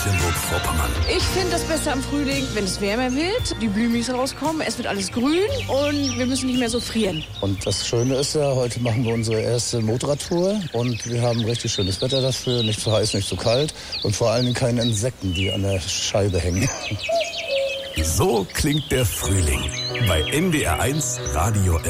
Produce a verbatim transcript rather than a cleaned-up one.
Mecklenburg-Vorpommern. Ich finde das Beste am Frühling, wenn es wärmer wird, die Blümis rauskommen, es wird alles grün und wir müssen nicht mehr so frieren. Und das Schöne ist ja, heute machen wir unsere erste Motorradtour und wir haben richtig schönes Wetter dafür, nicht zu heiß, nicht zu kalt und vor allen Dingen keine Insekten, die an der Scheibe hängen. So klingt der Frühling bei N D R eins Radio